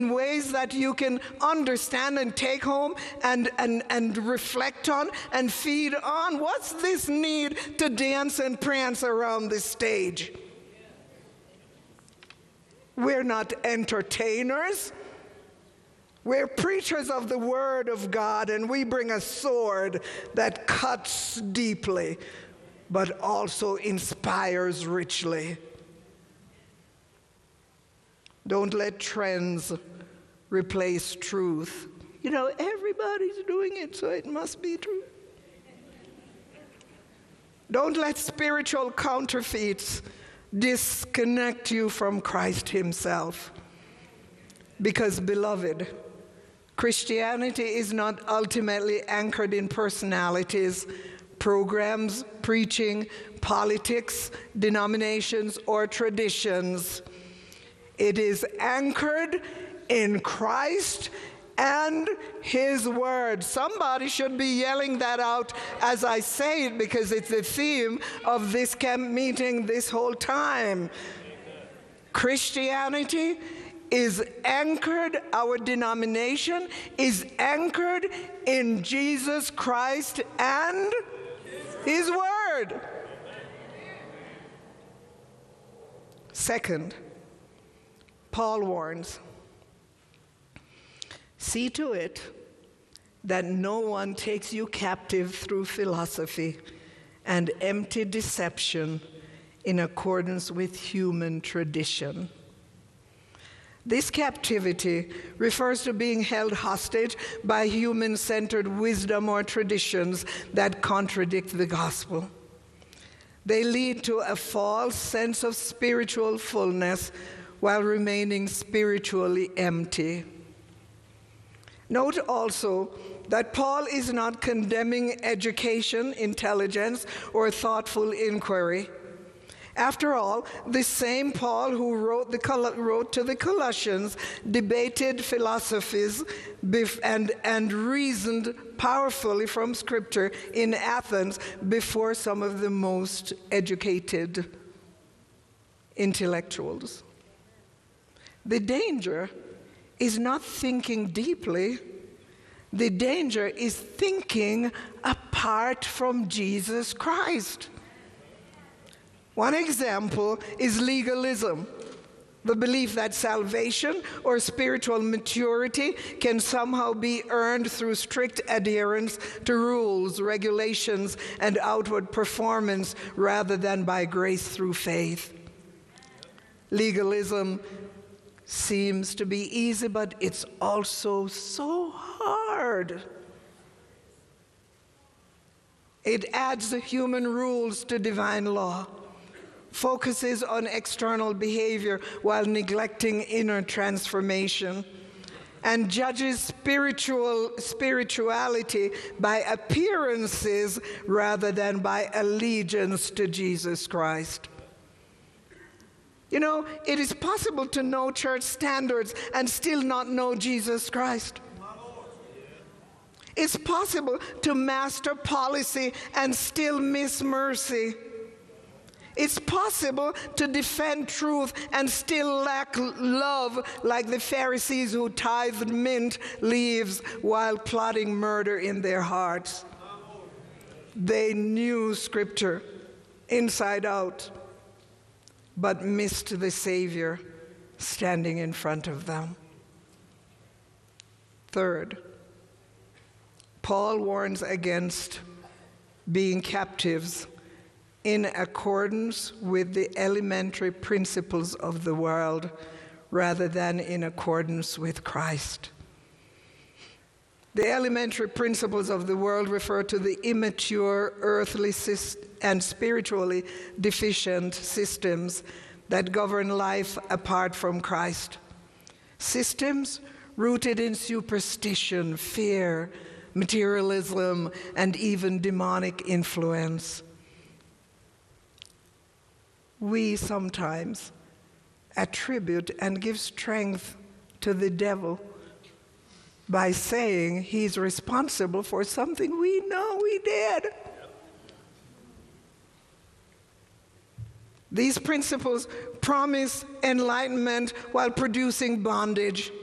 ways that you can understand and take home and reflect on and feed on. What's this need to dance and prance around this stage? We're not entertainers. We're preachers of the Word of God, and we bring a sword that cuts deeply, but also inspires richly. Don't let trends replace truth. You know, everybody's doing it, so it must be true. Don't let spiritual counterfeits disconnect you from Christ Himself. Because, beloved, Christianity is not ultimately anchored in personalities, programs, preaching, politics, denominations, or traditions. It is anchored in Christ and His Word. Somebody should be yelling that out as I say it, because it's the theme of this camp meeting this whole time. Christianity is anchored, our denomination is anchored in Jesus Christ and His Word. Second, Paul warns, see to it that no one takes you captive through philosophy and empty deception in accordance with human tradition. This captivity refers to being held hostage by human-centered wisdom or traditions that contradict the gospel. They lead to a false sense of spiritual fullness while remaining spiritually empty. Note also that Paul is not condemning education, intelligence, or thoughtful inquiry. After all, the same Paul who wrote to the Colossians debated philosophies and reasoned powerfully from Scripture in Athens before some of the most educated intellectuals. The danger is not thinking deeply. The danger is thinking apart from Jesus Christ. One example is legalism, the belief that salvation or spiritual maturity can somehow be earned through strict adherence to rules, regulations, and outward performance rather than by grace through faith. Legalism seems to be easy, but it's also so hard. It adds human rules to divine law, focuses on external behavior while neglecting inner transformation, and judges spirituality by appearances rather than by allegiance to Jesus Christ. You know, it is possible to know church standards and still not know Jesus Christ. It's possible to master policy and still miss mercy. It's possible to defend truth and still lack love, like the Pharisees who tithed mint leaves while plotting murder in their hearts. They knew Scripture inside out, but missed the Savior standing in front of them. Third, Paul warns against being captives in accordance with the elementary principles of the world rather than in accordance with Christ. The elementary principles of the world refer to the immature, earthly and spiritually deficient systems that govern life apart from Christ. Systems rooted in superstition, fear, materialism, and even demonic influence. We sometimes attribute and give strength to the devil by saying he's responsible for something we know we did. These principles promise enlightenment while producing bondage.